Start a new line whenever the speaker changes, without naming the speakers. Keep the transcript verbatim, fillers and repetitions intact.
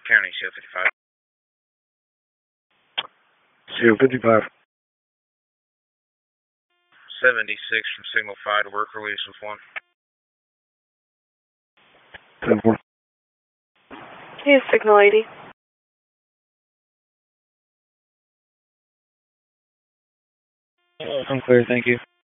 County, C O fifty-five.
C O fifty-five.
seventy-six from Signal five to work release with one.
ten four.
Here's Signal eighty.
Oh, I'm clear, thank you.